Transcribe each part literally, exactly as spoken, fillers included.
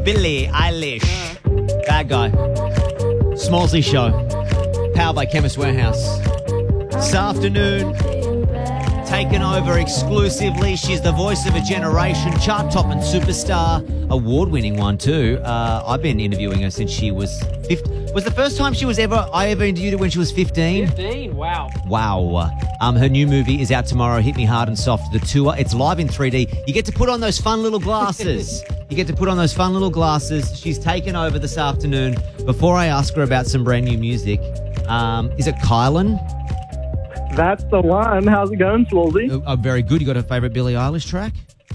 Billie Eilish. Bad guy. Smallsy Show. Powered by Chemist Warehouse. This afternoon, taken over exclusively. She's the voice of a generation, chart-topping superstar, award-winning one too. Uh, I've been interviewing her since she was fifteen. Was the first time she was ever I ever interviewed her when she was fifteen? fifteen, wow. Wow. Um, her new movie is out tomorrow, Hit Me Hard and Soft, the tour. It's live in three D. You get to put on those fun little glasses. You get to put on those fun little glasses. She's taken over this afternoon. Before I ask her about some brand new music, um, is it Kylan? That's the one. How's it going, Smallsy? Oh, oh, very good. You got a favourite Billie Eilish track?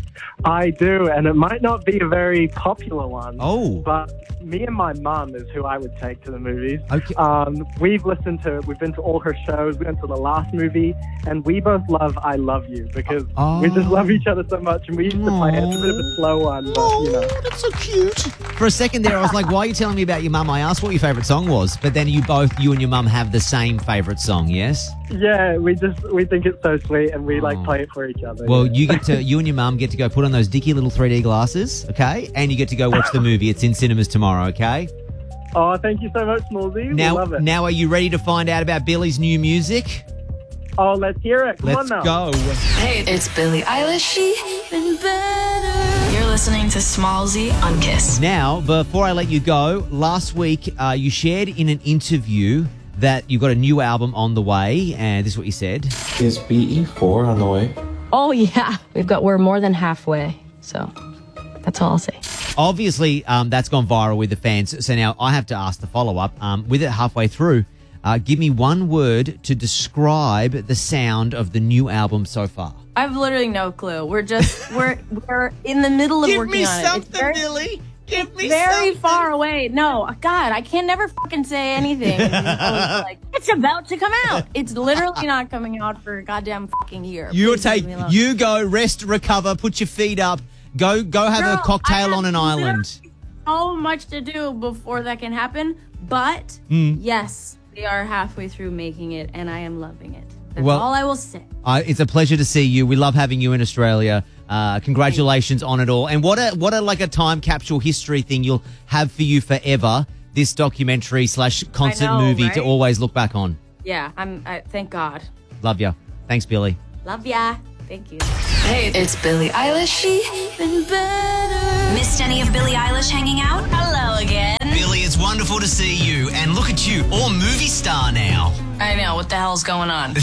I do, and it might not be a very popular one. Oh. But me and my mum is who I would take to the movies. Okay. Um, we've listened to, we've been to all her shows. We went to the last movie, and we both love I Love You because Oh. we just love each other so much, and we used to play it. It's a bit of a slow one, but, you know. that's so cute. For a second there, I was like, why are you telling me about your mum? I asked what your favourite song was, but then you both, you and your mum have the same favourite song, yes? Yeah, we just, we think it's so sweet, and we, like, Oh. play it for each other. Well, yeah. you get to, you and your mum get to go put on those dicky little three D glasses, okay? And you get to go watch the movie. It's in cinemas tomorrow, okay? Oh, thank you so much, Smallsy. We Now, love it. now are you ready to find out about Billie's new music? Oh, let's hear it. Come Let's on now. go. Hey, it's Billie Eilish. Even better. You're listening to Smallsy on Kiss. Now, before I let you go, last week uh, you shared in an interview that you've got a new album on the way, and this is what you said. Is B E four on the way? Oh, yeah. We've got, we're more than halfway. So that's all I'll say. Obviously, um, that's gone viral with the fans. So now I have to ask the follow-up. Um, with it halfway through, uh, give me one word to describe the sound of the new album so far. I have literally no clue. We're just we're we're in the middle of Give working me on something, it. It's very, Billie. Give me very something. far away. No, God, I can never fucking say anything. Like, it's about to come out. It's literally not coming out for a goddamn fucking year. You Please leave take, me alone. you go, rest, recover, put your feet up, go, go have Girl, a cocktail I on an have island. so much to do before that can happen, but Mm. yes, we are halfway through making it, and I am loving it. That's Well- all I will say. Uh, it's a pleasure to see you. We love having you in Australia. Uh, congratulations on it all. And what a what a like a time capsule history thing you'll have for you forever. This documentary slash concert know, movie to right? always look back on. Yeah, I'm. I, thank God. Love ya. Thanks, Billie. Love ya. Thank you. Hey, it's Billie Eilish. Even better. Missed any of Billie Eilish hanging out? Hello again. Billie, it's wonderful to see you. And look at you, all movie star now. I know, what the hell's going on?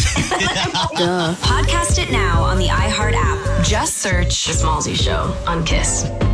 Duh. Podcast it now on the iHeart app. Just search The Smallsy Show on Kiss.